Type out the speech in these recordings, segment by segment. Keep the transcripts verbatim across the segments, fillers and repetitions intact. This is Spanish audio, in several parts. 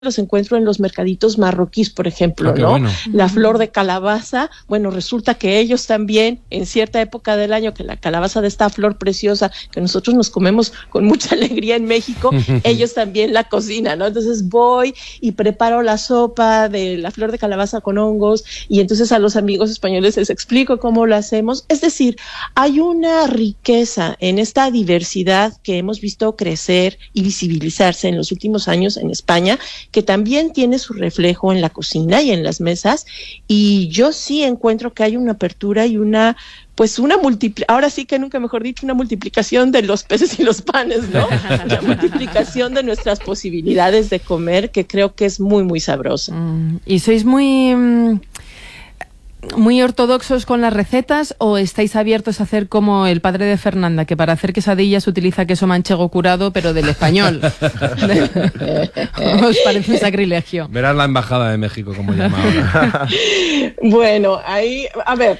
los encuentro en los mercaditos marroquíes, por ejemplo, ah, ¿no? Bueno. La flor de calabaza, bueno, resulta que ellos también, en cierta época del año, que la calabaza de esta flor preciosa, que nosotros nos comemos con mucha alegría en México, ellos también la cocinan, ¿no? Entonces voy y preparo la sopa de la flor de calabaza con hongos, y entonces a los amigos españoles les explico cómo lo hacemos. Es decir, hay una riqueza en esta diversidad que hemos visto crecer y visibilizarse en los últimos años en España, que también tiene su reflejo en la cocina y en las mesas, y yo sí encuentro que hay una apertura y una, pues una multiplicación, ahora sí que nunca mejor dicho, una multiplicación de los peces y los panes, ¿no? Una multiplicación de nuestras posibilidades de comer, que creo que es muy, muy sabrosa. Mm, ¿y sois muy... Mm... muy ortodoxos con las recetas, o estáis abiertos a hacer como el padre de Fernanda, que para hacer quesadillas utiliza queso manchego curado, pero del español? ¿Os parece un sacrilegio? Verás la embajada de México como llama ahora. Bueno, ahí, a ver,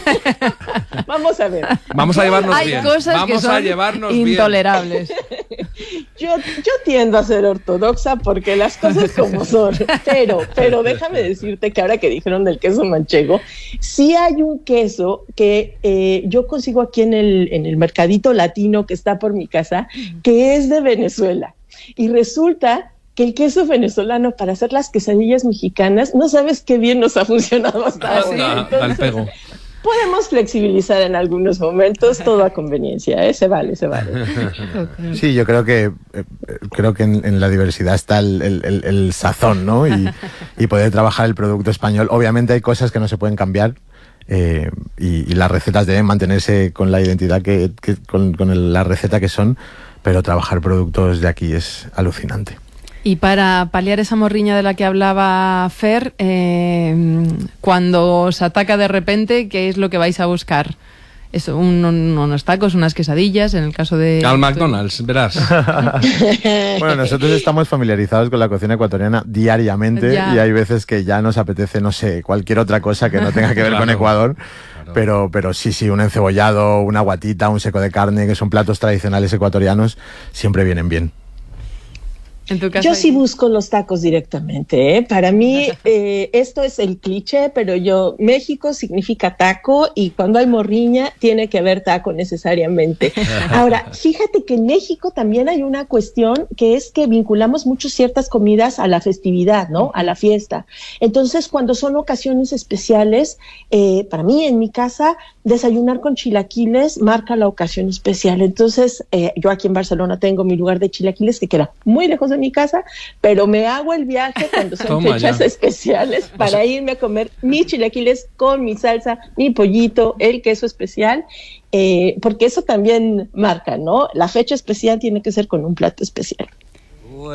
vamos a ver. Vamos a llevarnos Hay bien. cosas Vamos que son a llevarnos intolerables. Bien. Yo, yo tiendo a ser ortodoxa porque las cosas como son, pero, pero déjame decirte que ahora que dijeron del queso manchego, sí hay un queso que eh, yo consigo aquí en el, en el mercadito latino que está por mi casa, que es de Venezuela, y resulta que el queso venezolano para hacer las quesadillas mexicanas, no sabes qué bien nos ha funcionado hasta hoy. Ah, da el pego. Podemos flexibilizar en algunos momentos, todo a conveniencia, ¿eh? Se vale, se vale. Sí, yo creo que eh, creo que en, en la diversidad está el, el, el, el sazón, ¿no? Y, y poder trabajar el producto español. Obviamente hay cosas que no se pueden cambiar, eh, y, y las recetas deben mantenerse con la identidad que, que con, con el, la receta que son, pero trabajar productos de aquí es alucinante. Y para paliar esa morriña de la que hablaba Fer, eh, cuando os ataca de repente, ¿qué es lo que vais a buscar? Eso, un, un, unos tacos, unas quesadillas, en el caso de... Al McDonald's, verás. Bueno, nosotros estamos familiarizados con la cocina ecuatoriana diariamente, ya. Y hay veces que ya nos apetece, no sé, cualquier otra cosa que no tenga que ver Claro. con Ecuador. Claro. Pero, pero sí, sí, un encebollado, una guatita, un seco de carne, que son platos tradicionales ecuatorianos, siempre vienen bien. En tu caso, Yo sí busco los tacos directamente, ¿eh? Para mí, eh, esto es el cliché, pero yo, México significa taco, y cuando hay morriña tiene que haber taco necesariamente. Ahora, fíjate que en México también hay una cuestión, que es que vinculamos mucho ciertas comidas a la festividad, ¿no? A la fiesta. Entonces, cuando son ocasiones especiales, eh, para mí, en mi casa, desayunar con chilaquiles marca la ocasión especial. Entonces, eh, yo aquí en Barcelona tengo mi lugar de chilaquiles que queda muy lejos de mi casa, pero me hago el viaje cuando son Toma fechas ya. especiales para irme a comer mis chilaquiles con mi salsa, mi pollito, el queso especial, eh, porque eso también marca, ¿no? La fecha especial tiene que ser con un plato especial. Tú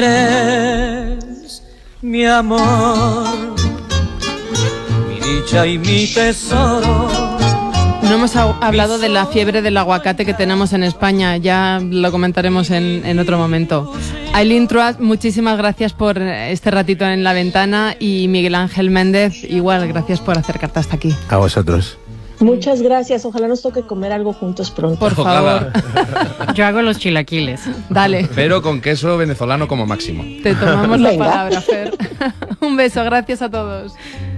eres mi amor, mi dicha y mi tesoro. no hemos ha- hablado de la fiebre del aguacate que tenemos en España, ya lo comentaremos en, en otro momento. Aileen Truat, muchísimas gracias por este ratito en La Ventana, y Miguel Ángel Méndez, igual, gracias por acercarte hasta aquí. A vosotros. Muchas gracias, ojalá nos toque comer algo juntos pronto. Por favor. Yo hago los chilaquiles. Dale. Pero con queso venezolano como máximo. Te tomamos la Venga. palabra, Fer. Un beso, gracias a todos.